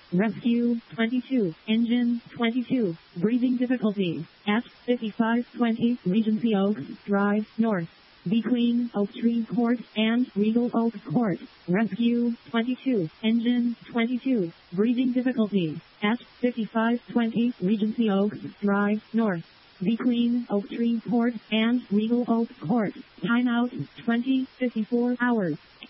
Rescue 22, Engine 22, breathing difficulty, at 5520 Regency Oaks Drive North, between Oak Tree Court and Regal Oak Court. Rescue 22, Engine 22, breathing difficulty, at 5520 Regency Oaks Drive North, between Oak Tree Court and Regal Oak Court. Timeout 20:54 hours.